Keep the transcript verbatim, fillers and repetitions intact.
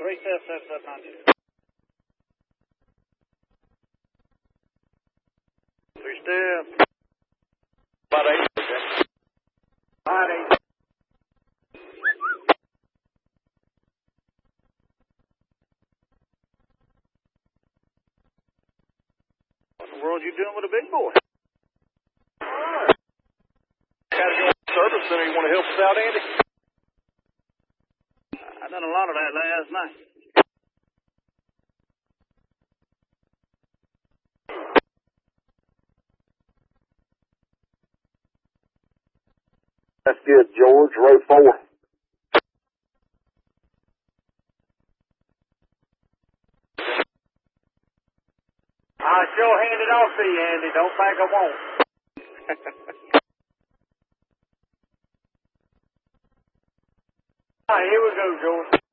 recess at seven ninety. Three step. About eight. Okay. About eight. What in the world are you doing with a big boy? Alright. Gotta go to the service center. You want to help us out, Andy? I done a lot of that last night. That's good, George. Row four. I'll sure hand it off to you, Andy. Don't think I won't. All right, here we go, George.